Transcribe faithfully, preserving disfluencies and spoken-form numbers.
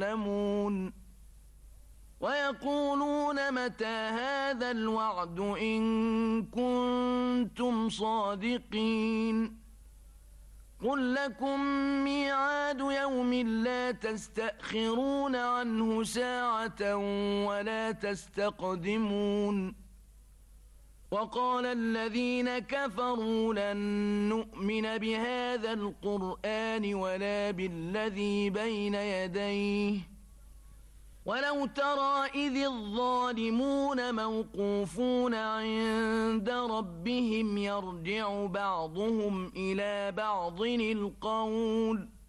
يعلمون ويقولون متى هذا الوعد إن كنتم صادقين قل لكم ميعاد يوم لا تستأخرون عنه ساعة ولا تستقدمون وقال الذين كفروا لن نؤمن بهذا القرآن ولا بالذي بين يديه ولو ترى إذ الظالمون موقوفون عند ربهم يرجع بعضهم إلى بعض القول